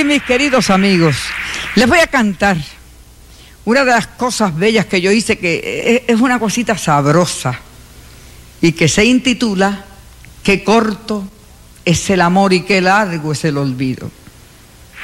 mis queridos amigos, les voy a cantar una de las cosas bellas que yo hice, que es una cosita sabrosa y que se intitula Qué corto es el amor y qué largo es el olvido.